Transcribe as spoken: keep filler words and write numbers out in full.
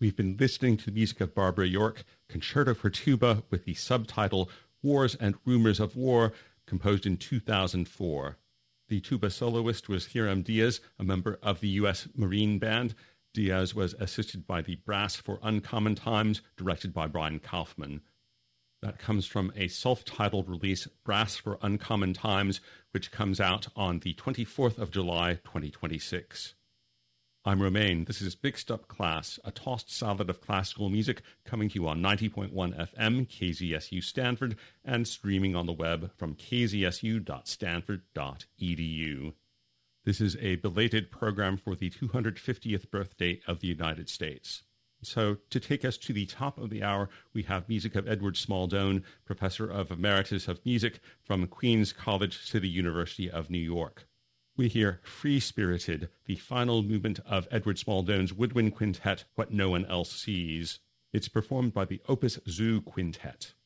We've been listening to the music of Barbara York, Concerto for Tuba with the subtitle Wars and Rumors of War, composed in two thousand four. The tuba soloist was Hiram Diaz, a member of the U S Marine Band. Diaz was assisted by the Brass for Uncommon Times, directed by Brian Kaufman. That comes from a self-titled release, Brass for Uncommon Times, which comes out on the twenty-fourth of July, twenty twenty-six. I'm Romain. This is Mixed Up Class, a tossed salad of classical music coming to you on ninety point one F M, K Z S U Stanford, and streaming on the web from k z s u dot stanford dot e d u. This is a belated program for the two hundred fiftieth birthday of the United States. So, to take us to the top of the hour, we have music of Edward Smaldone, Professor of Emeritus of Music from Queens College City University of New York. We hear Free-Spirited, the final movement of Edward Smaldone's woodwind quintet, What No One Else Sees. It's performed by the Opus Zoo Quintet.